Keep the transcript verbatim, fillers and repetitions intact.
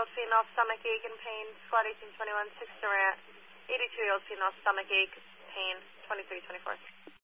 eighty-two-year-old female, stomach ache and pain, squad eighteen twenty-one, six Durant. eighty-two-year-old female, stomach ache, pain, twenty-three twenty-four.